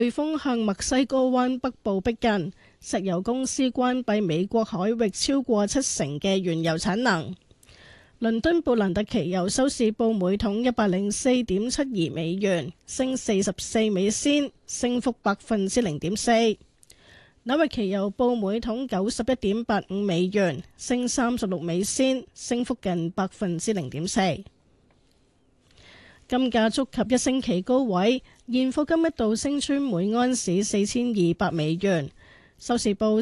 颶風向墨西哥灣北部逼近，石油公司關閉美國海域超過70%嘅原油產能。倫敦布蘭特期油收市報每桶104.72美元，升44美仙，升幅0.4%。紐約期油報每桶91.85美元，升36美仙，升幅近0.4%。金價觸及一星期高位，現貨金一度升穿每安士4200美元，收市報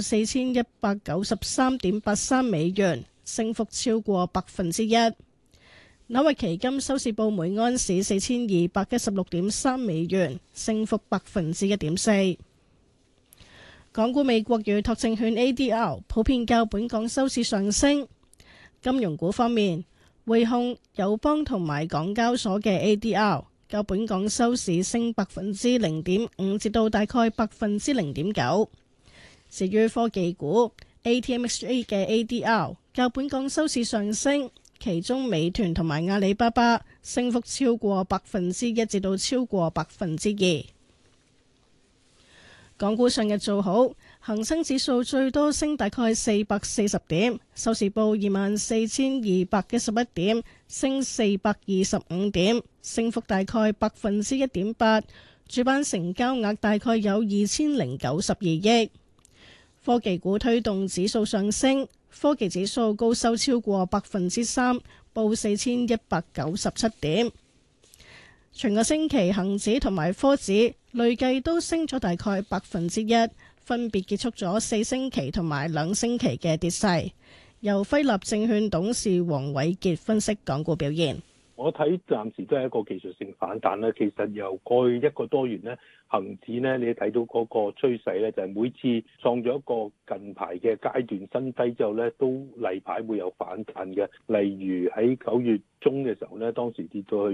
4193.83美元。升幅超過1%。紐約期金收市報每安士4216.3美元，升幅1.4%。港股美國預託證券 ADR 普遍較本港收市上升。金融股方面，匯控、友邦同埋港交所嘅 ADR 較本港收市升0.5%至到大概0.9%。至於科技股，ATMXJ 嘅 ADR 較本港收市上升，其中美團同埋阿里巴巴升幅超過1%至到超過2%。港股上日做好，恒生指數最多升大概440點，收市報24,211點，升425點，升幅大概1.8%。主板成交額大概有2092億。科技股推動指數上升，科技指數高收超過3%，報4197點。全個星期恒指同埋科指累計都升咗大概1%，分別結束咗4星期同埋2星期嘅跌勢。由輝立證券董事黃偉傑分析港股表現。 我睇暫時都係一個技術性反彈啦。其實由過去1個多月呢，恒指呢，你睇到嗰個趨勢呢，就係每次創咗一個近排嘅階段新低之後呢，都例牌會有反彈嘅。例如喺9月中嘅時候呢，當時跌到去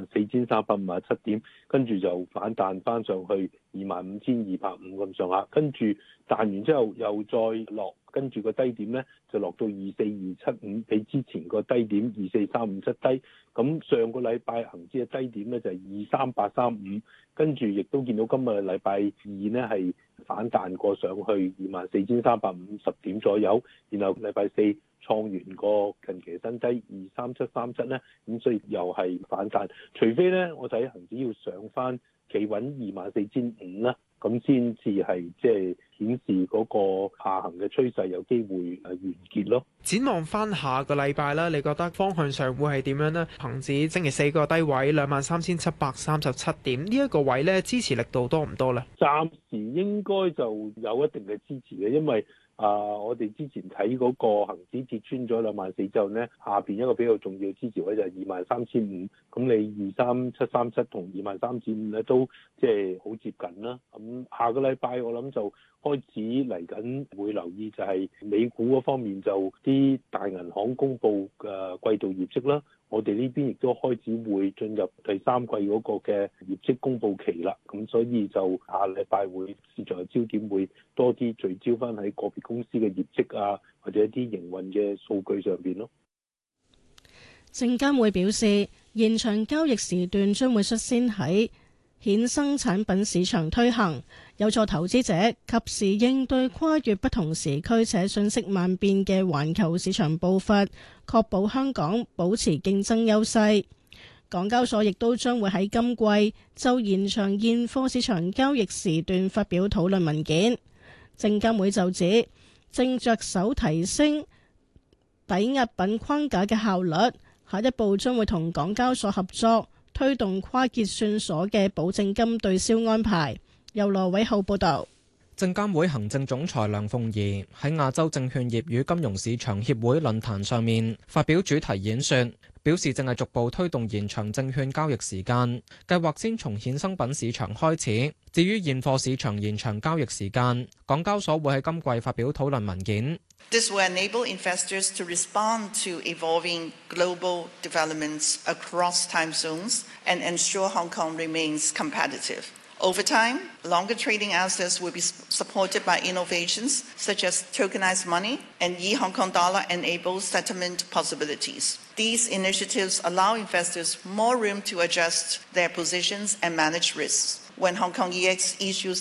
24,357點，跟住就反彈翻上去25,250咁上下，跟住彈完之後又再落，跟住個低點呢就落到24,275，比之前個低點24,357低。咁上個禮拜恒指嘅低點呢就係23,835，跟住亦都見到今日禮拜二呢係反彈過上去24,350點左右，然後禮拜四創完個近期新低23,737呢，咁所以又係反彈。除非呢，我睇恒指要上翻企穩24,500啦，咁先至係即係顯示嗰個下行嘅趨勢有機會完結咯。 展望翻下個禮拜啦，你覺得方向上會係點樣呢？恒指星期四個低位23,737點，呢一個位咧支持力度多唔多呢？ 暫時應該就有一定嘅支持嘅，因為我哋之前睇嗰個恒指跌穿咗24,000之後呢，下邊一個比較重要嘅支持位就係23,500，咁你23,737同23,500咧都即係好接近啦。咁下個禮拜我諗就開始嚟緊會留意就係美股嗰方面，就啲大銀行公布嘅季度業績啦。我哋呢邊亦都開始會進入第三季嗰個嘅業績公布期啦，咁所以就下禮拜會市場嘅焦點會多啲聚焦翻喺個別公司嘅業績啊，或者一啲營運嘅數據上邊咯。 證監會表示，延長交易時段將會率先喺衍生產品市場推行，有助投資者及時應對跨越不同時區且瞬息萬變嘅環球市場步伐，確保香港保持競爭優勢。港交所亦都將會喺今季就延長現貨市場交易時段發表討論文件。證監會就指，正着手提升抵押品框架嘅效率，下一步將會同港交所合作，推動跨結算所嘅保證金對銷安排。由羅偉浩報道。 證監會行政總裁梁鳳儀喺亞洲證券業與金融市場協會論壇上面發表主題演說，表示正係逐步推動延長證券交易時間，計劃先從衍生品市場開始。至於現貨市場延長交易時間，港交所會喺今季發表討論文件。 This will enable investors to respond to evolving global developments across time zones and ensure Hong Kong remains competitive. Over time, longer trading access will be supported by innovations such as tokenized money and e-Hong Kong dollar-enabled settlement possibilities. These initiatives allow investors more room to adjust their positions and manage risks, when Hong Kong EX issues